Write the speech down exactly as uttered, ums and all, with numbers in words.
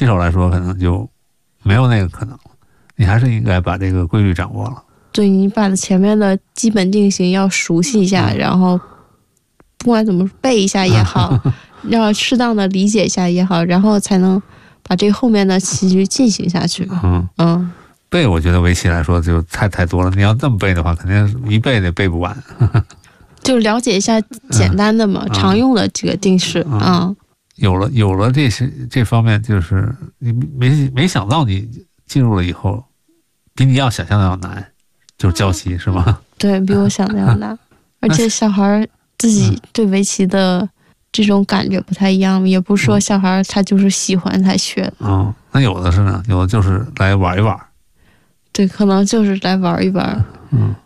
新手来说可能就没有那个可能了，你还是应该把这个规律掌握了。 对，你把前面的基本定型要熟悉一下，嗯、然后不管怎么背一下也好，要适当的理解一下也好，然后才能把这后面的棋局进行下去。 嗯嗯，背我觉得围棋来说就太太多了，你要这么背的话，肯定一背也背不完。 就了解一下简单的嘛，嗯、常用的几个定式啊、嗯嗯。 有了有了这些这方面，就是你没没想到你进入了以后，比你要想象的要难，就是教棋是吗？ 对，比我想的要难，而且小孩自己对围棋的这种感觉不太一样，也不是说小孩他就是喜欢才学的。 嗯，那有的是呢，有的就是来玩一玩。 对，可能就是来玩一玩。 嗯，